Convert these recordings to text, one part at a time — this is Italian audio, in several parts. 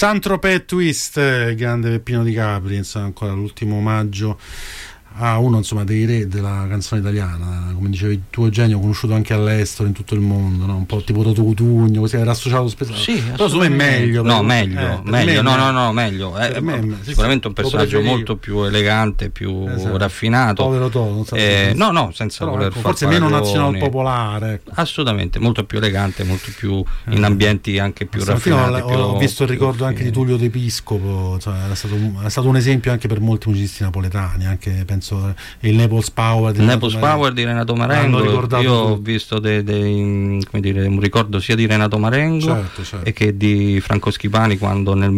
Saint-Tropez Twist, grande Peppino Di Capri, insomma, ancora l'ultimo omaggio a uno, insomma, dei re della canzone italiana, come dicevi tu Eugenio, conosciuto anche all'estero, in tutto il mondo, no? Un po' tipo Toto Cutugno, così era associato spesso. Sì, però secondo me è meglio. Meglio. Meglio. Sicuramente un personaggio molto più elegante, più raffinato. Povero Toto, senza però, voler forse meno nazional popolare. Ecco. Assolutamente, molto più elegante, molto più in ambienti anche più raffinati. Ho visto il ricordo anche di Tullio D'Episcopo, cioè, era stato un esempio anche per molti musicisti napoletani, anche penso il Naples Power di Renato Marengo. Io ho visto un ricordo sia di Renato Marengo, certo. E che di Franco Schipani, quando nel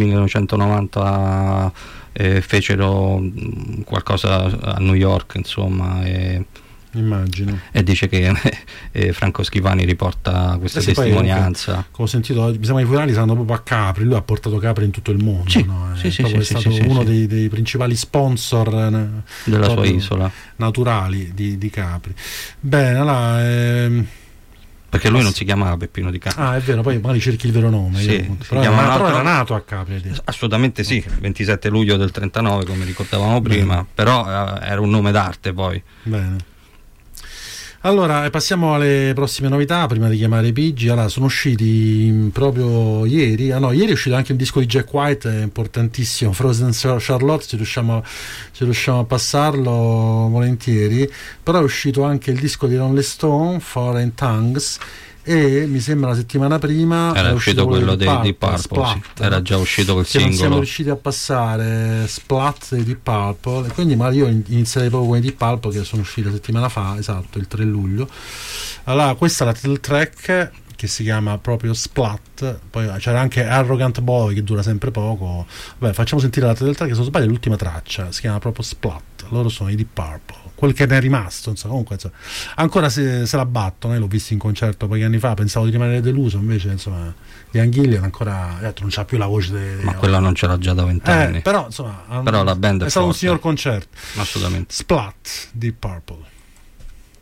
1990 fecero qualcosa a New York, insomma, immagino. E dice che Franco Schipani riporta questa testimonianza. Come ho sentito, mi sembra che i funerali saranno proprio a Capri. Lui ha portato Capri in tutto il mondo, è stato uno dei principali sponsor della sua isola naturali di Capri. Bene, allora perché lui non si chiamava Peppino Di Capri. È vero, poi magari cerchi il vero nome. Però era nato a Capri. Assolutamente sì, 27 luglio del 39, come ricordavamo prima, però era un nome d'arte poi. Bene. Allora, passiamo alle prossime novità prima di chiamare Pigi. Allora, sono usciti proprio ieri. Ieri è uscito anche un disco di Jack White importantissimo, Frozen Charlotte, se riusciamo a passarlo volentieri. Però è uscito anche il disco di Rolling Stone, Foreign Tongues, e mi sembra la settimana prima era uscito quello dei Deep Purple, sì. Era già uscito col singolo. Non siamo riusciti a passare Splat dei Deep Purple, e quindi io inizierei proprio con i Deep Purple, che sono usciti la settimana fa, esatto, il 3 luglio. Allora, questa è la title track, che si chiama proprio Splat. Poi c'era anche Arrogant Boy, che dura sempre poco. Beh, facciamo sentire la title track, che se non sbaglio è l'ultima traccia, si chiama proprio Splat. Loro sono i Deep Purple, quel che ne è rimasto, insomma. Comunque, insomma, ancora se la battono. L'ho visto in concerto pochi anni fa, pensavo di rimanere deluso, invece, insomma, Ian Gillan ancora non c'ha più la voce ma quella non ce l'ha già da 20 anni. Però insomma, la band è stato un signor concerto. Assolutamente. Splat, Deep Purple.